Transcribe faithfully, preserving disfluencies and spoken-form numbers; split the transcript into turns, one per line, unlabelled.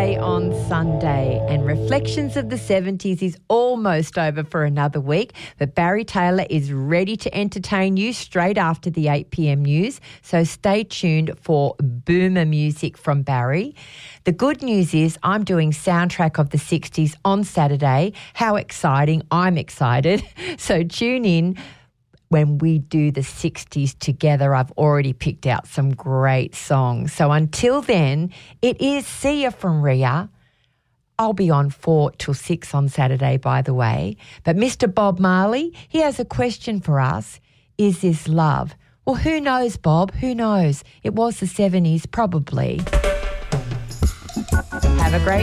Saturday on Sunday, and Reflections of the seventies is almost over for another week, but Barry Taylor is ready to entertain you straight after the eight p.m. news, so stay tuned for boomer music from Barry. The good news is I'm doing Soundtrack of the sixties on Saturday. How exciting. I'm excited. So tune in. When we do the sixties together, I've already picked out some great songs. So until then, it is See Ya from Ria. I'll be on four till six on Saturday, by the way. But Mister Bob Marley, he has a question for us. Is this love? Well, who knows, Bob? Who knows? It was the seventies, probably. Have a great